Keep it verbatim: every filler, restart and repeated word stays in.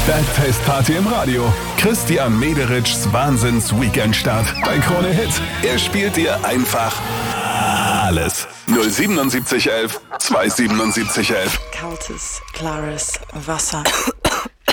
Bergfest-Party im Radio. Christian Mederitschs Wahnsinns-Weekendstart bei Krone Hit. Er spielt dir einfach alles. null siebenundsiebzig elf zwei siebenundsiebzig elf. Kaltes, klares Wasser.